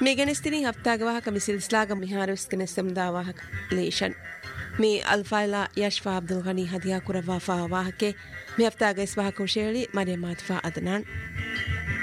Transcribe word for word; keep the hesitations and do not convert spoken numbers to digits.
මේ ගෙනස්තිරින් හප්තාග වාහක මිසිල් ස්ලාග මිහාරුස් කෙනෙස්සම්දා වාහක ලේෂන් මේ අල්ෆයිලා යෂ්ෆා අබ්දුල් ගනි හදියා කුරවා ෆා වාහකේ මේ හප්තාග ඉස් වාහක උෂේලි මරියම් මාත්ෆා අදනන්